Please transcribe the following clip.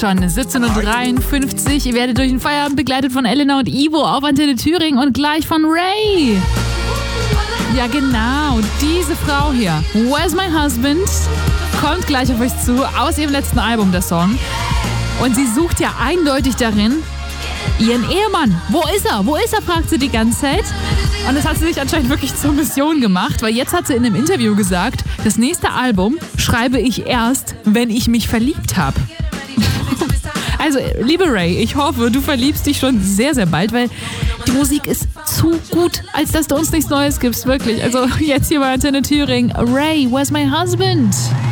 schon 17:53 Uhr. Ihr werdet durch den Feierabend begleitet von Elena und Ivo auf Antenne Thüringen und gleich von Ray. Ja, genau. Diese Frau hier, Where's My Husband, kommt gleich auf euch zu, aus ihrem letzten Album, der Song. Und sie sucht ja eindeutig darin ihren Ehemann. Wo ist er? Wo ist er, fragt sie die ganze Zeit. Und das hat sie sich anscheinend wirklich zur Mission gemacht, weil jetzt hat sie in einem Interview gesagt, das nächste Album schreibe ich erst, wenn ich mich verliebt habe. Also, liebe Ray, ich hoffe, du verliebst dich schon sehr, sehr bald, weil die Musik ist zu gut, als dass du uns nichts Neues gibst, wirklich. Also jetzt hier bei Antenne Thüringen, Ray, Where's My Husband?